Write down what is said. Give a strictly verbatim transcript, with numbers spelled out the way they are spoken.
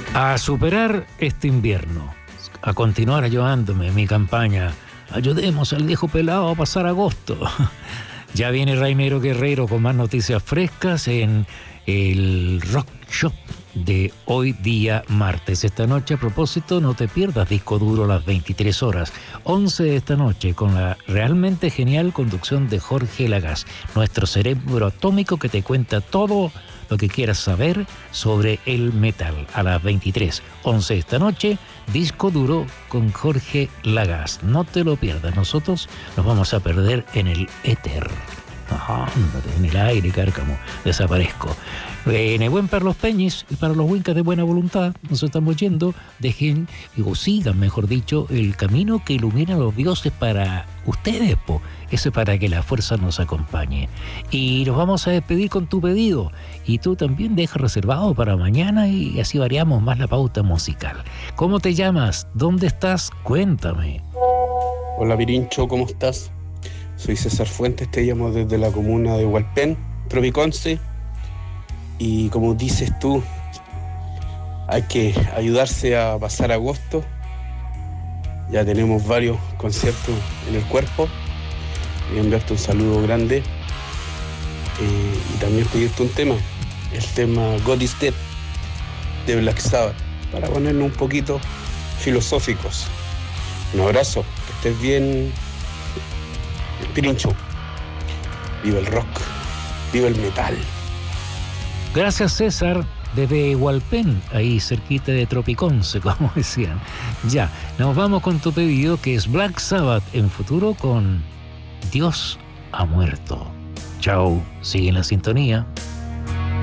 A superar este invierno, a continuar ayudándome en mi campaña. Ayudemos al viejo pelado a pasar agosto. Ya viene Raimero Guerrero con más noticias frescas en el Rock Shop de hoy día martes. Esta noche, a propósito, no te pierdas Disco Duro a las veintitrés horas, once de esta noche, con la realmente genial conducción de Jorge Lagás, nuestro cerebro atómico que te cuenta todo lo que quieras saber sobre el metal. A las veintitrés, once de esta noche, Disco Duro con Jorge Lagás. No te lo pierdas, nosotros nos vamos a perder en el éter. Ajá, ándate, en el aire, cárcamo, desaparezco. En el buen para los peñis y para los wincas de buena voluntad, nos estamos yendo, dejen, o sigan, mejor dicho, el camino que ilumina a los dioses para ustedes, po. Ese para que la fuerza nos acompañe. Y nos vamos a despedir con tu pedido. Y tú también deja reservado para mañana y así variamos más la pauta musical. ¿Cómo te llamas? ¿Dónde estás? Cuéntame. Hola, Pirincho, ¿cómo estás? Soy César Fuentes, te llamo desde la comuna de Hualpén, Tropiconce. Y como dices tú, hay que ayudarse a pasar agosto. Ya tenemos varios conciertos en el cuerpo. Voy a enviarte un saludo grande. Eh, y también pedirte un tema, el tema God is Dead de Black Sabbath, para ponernos un poquito filosóficos. Un abrazo, que estés bien, Pirincho. Viva el rock, viva el metal. Gracias, César, desde Hualpén, ahí cerquita de Tropiconce, como decían. Ya, nos vamos con tu pedido, que es Black Sabbath en futuro con Dios ha muerto. Chao, sigue en la sintonía.